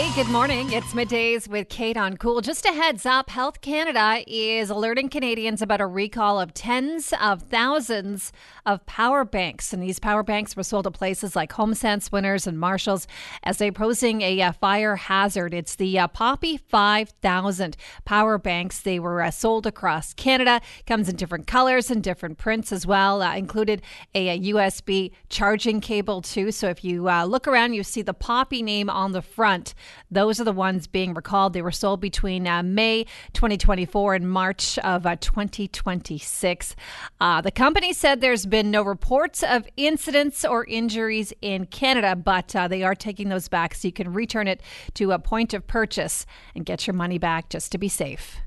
Hey, good morning. It's Middays with Kate on Cool. Just a heads up, Health Canada is alerting Canadians about a recall of tens of thousands of power banks. And these power banks were sold at places like HomeSense, Winners, and Marshalls as they're posing a fire hazard. It's the Poppy 5000 power banks. They were sold across Canada. Comes in different colors and different prints as well. Included a USB charging cable too. So if you look around, you see the Poppy name on the front. Those are the ones being recalled. They were sold between May 2024 and March of 2026. The company said there's been no reports of incidents or injuries in Canada, but they are taking those back so you can return it to a point of purchase and get your money back just to be safe.